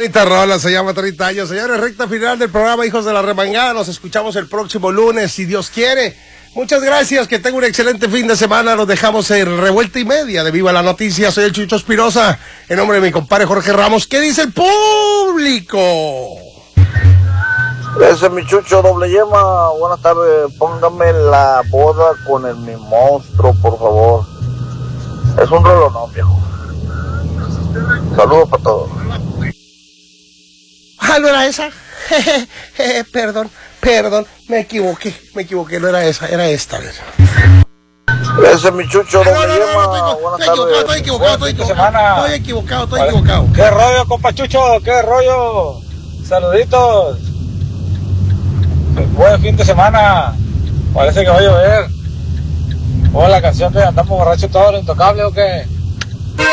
Bonita rola, se llama 30 años. Señores, recta final del programa Hijos de la Remangada. Nos escuchamos el próximo lunes, si Dios quiere. Muchas gracias, que tenga un excelente fin de semana. Nos dejamos en Revuelta y Media de Viva la Noticia. Soy el Chucho Espirosa, en nombre de mi compadre Jorge Ramos. ¿Qué dice el público? Ese es mi Chucho doble yema. Buenas tardes. Póngame La Boda con Mi Monstruo, por favor. Es un rolonón, viejo. Saludos para todos. Ah, ¿no era esa? Perdón, me equivoqué, no era esa, era esta. Ese es mi Chucho doble yema. Estoy equivocado. ¿Qué rollo, compa Chucho? ¿Qué rollo? Saluditos. Buen fin de semana. Parece que va a llover. ¿O la canción de Andamos Borrachos Todos los Intocables o qué?